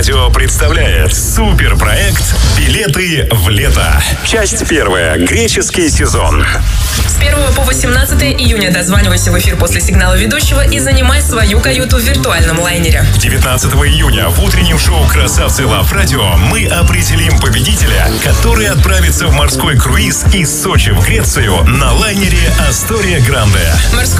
Радио представляет суперпроект «Билеты в лето». Часть первая. Греческий сезон. С 1 по 18 июня дозванивайся в эфир после сигнала ведущего и занимай свою каюту в виртуальном лайнере. 19 июня в утреннем шоу «Красавцы Лав Радио» мы определим победителя, который отправится в морской круиз из Сочи в Грецию на лайнере «Астория Гранде».